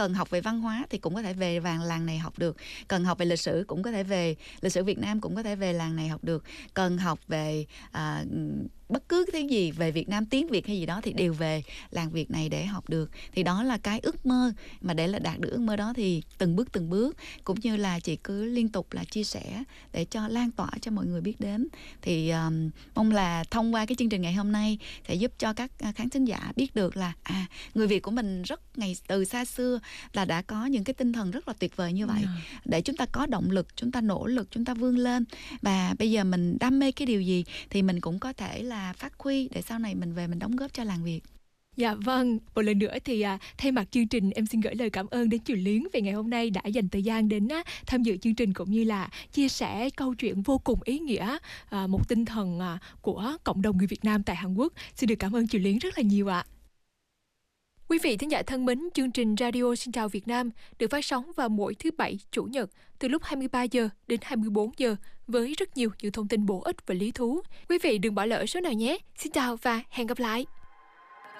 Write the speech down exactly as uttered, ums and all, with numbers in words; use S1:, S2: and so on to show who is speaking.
S1: cần học về văn hóa thì cũng có thể về vàng làng này học được, cần học về lịch sử cũng có thể về lịch sử Việt Nam, cũng có thể về làng này học được, cần học về à, bất cứ cái gì về Việt Nam, tiếng Việt hay gì đó thì đều về làng Việt này để học được. Thì đó là cái ước mơ, mà để là đạt được ước mơ đó thì từng bước từng bước, cũng như là chị cứ liên tục là chia sẻ để cho lan tỏa cho mọi người biết đến. Thì um, mong là thông qua cái chương trình ngày hôm nay sẽ giúp cho các khán thính giả biết được là à, người Việt của mình rất ngày từ xa xưa là đã có những cái tinh thần rất là tuyệt vời như vậy, để chúng ta có động lực, chúng ta nỗ lực, chúng ta vươn lên. Và bây giờ mình đam mê cái điều gì thì mình cũng có thể là phát huy để sau này mình về mình đóng góp cho làng Việt.
S2: Dạ vâng, một lần nữa thì à, thay mặt chương trình em xin gửi lời cảm ơn đến chị Luyến về ngày hôm nay đã dành thời gian đến á, tham dự chương trình, cũng như là chia sẻ câu chuyện vô cùng ý nghĩa, à, một tinh thần à, của cộng đồng người Việt Nam tại Hàn Quốc. Xin được cảm ơn chị Luyến rất là nhiều ạ. Quý vị thính giả thân mến, chương trình Radio Xin chào Việt Nam được phát sóng vào mỗi thứ Bảy, Chủ nhật từ lúc hai mươi ba giờ đến hai mươi bốn giờ với rất nhiều những thông tin bổ ích và lý thú. Quý vị đừng bỏ lỡ số nào nhé. Xin chào và hẹn gặp lại.